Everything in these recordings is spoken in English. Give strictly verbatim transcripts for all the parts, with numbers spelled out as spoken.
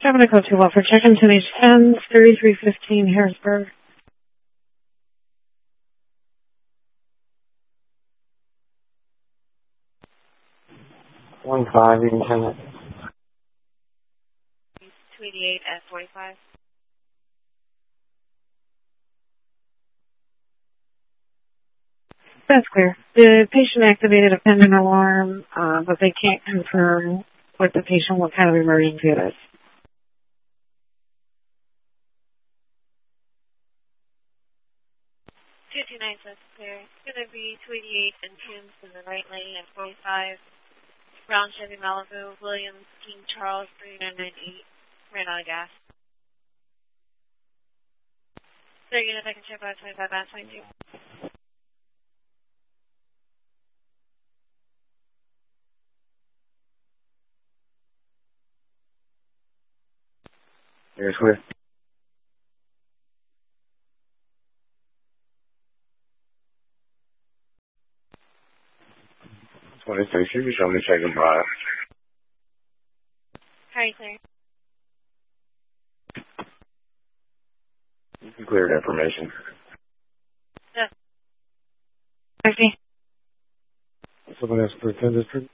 Seven Echo Two Well for check-in to H ten, thirty-three fifteen Harrisburg. One five, you can send it. two eighty-eight at forty-five. That's clear. The patient activated a pendant alarm, uh, but they can't confirm what the patient, what kind of emergency it is. two two nine says clear. It's going to be two eighty-eight and Tim's in the right lane at forty-five. Brown Chevy Malibu, Williams, King Charles, three nine nine eight. Ran out of gas. Third unit, I can check out twenty-five at twenty-two. Here's clear. twenty-six, you can show me check and buy. Harry, clear. You can clear the information. Yeah. Okay. Someone else for ten district?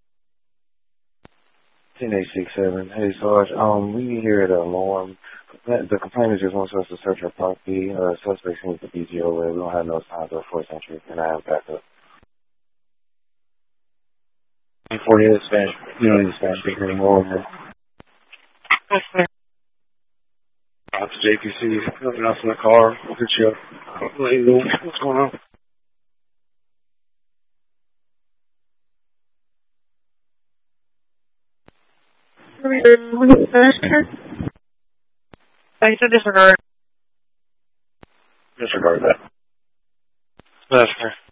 ten eight six seven. Hey, Sarge, um, we here at alarm. The complainant just wants us to search our property. Uh, suspect seems to be G O A. We don't have no signs of force entry, and I have backup. forty-eight Spanish. You don't need Spanish speaker anymore. That's clear. Out to J P C. Nothing else in the car. We'll get you up. Let you know what's going on. I said disregard. Disregard that. That's fair.